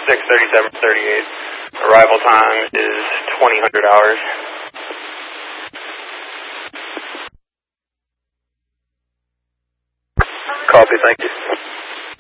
6:37:38. Arrival time is 2000 hours. Copy, thank you.